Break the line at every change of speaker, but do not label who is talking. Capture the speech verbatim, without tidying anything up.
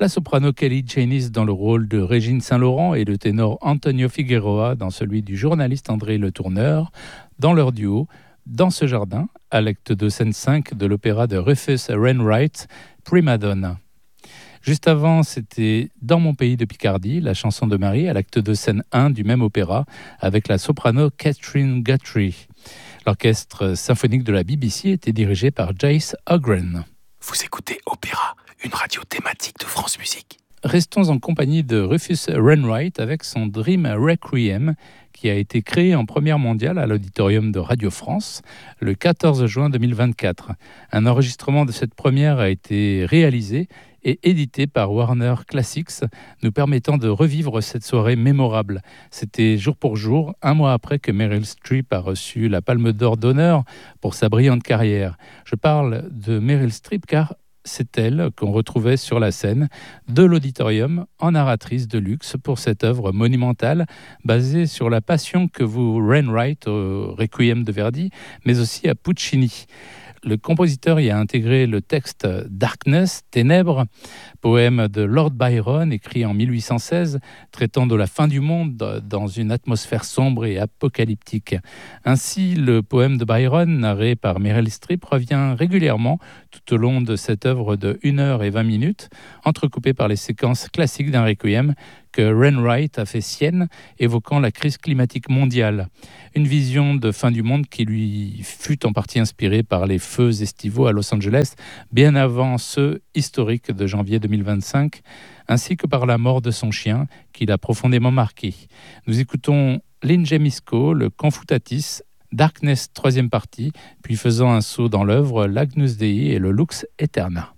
La soprano Kelly Janis dans le rôle de Régine Saint-Laurent et le ténor Antonio Figueroa dans celui du journaliste André Le Tourneur, dans leur duo « Dans ce jardin » à l'acte deux scène cinq de l'opéra de Rufus Wainwright, Prima Donna. Juste avant, c'était « Dans mon pays de Picardie », la chanson de Marie à l'acte deux scène un du même opéra avec la soprano Catherine Guthrie. L'orchestre symphonique de la B B C était dirigé par Jace Ogren.
Vous écoutez Opéra, une radio thématique de France Musique.
Restons en compagnie de Rufus Wainwright avec son Dream Requiem qui a été créé en première mondiale à l'auditorium de Radio France le quatorze juin deux mille vingt-quatre. Un enregistrement de cette première a été réalisé et édité par Warner Classics, nous permettant de revivre cette soirée mémorable. C'était jour pour jour, un mois après que Meryl Streep a reçu la Palme d'Or d'honneur pour sa brillante carrière. Je parle de Meryl Streep car c'est elle qu'on retrouvait sur la scène de l'auditorium en narratrice de luxe pour cette œuvre monumentale basée sur la passion que vous Wainwright au Requiem de Verdi, mais aussi à Puccini. Le compositeur y a intégré le texte Darkness, Ténèbres, poème de Lord Byron écrit en mille huit cent seize, traitant de la fin du monde dans une atmosphère sombre et apocalyptique. Ainsi, le poème de Byron, narré par Meryl Streep, revient régulièrement tout au long de cette œuvre de une heure et vingt minutes, entrecoupée par les séquences classiques d'un requiem que Wainwright a fait sienne, évoquant la crise climatique mondiale. Une vision de fin du monde qui lui fut en partie inspirée par les feux estivaux à Los Angeles, bien avant ceux historiques de janvier deux mille vingt-cinq, ainsi que par la mort de son chien, qui l'a profondément marqué. Nous écoutons l'Ingemisco, le Confutatis, Darkness, troisième partie, puis faisant un saut dans l'œuvre, l'Agnus Dei et le Lux Aeterna.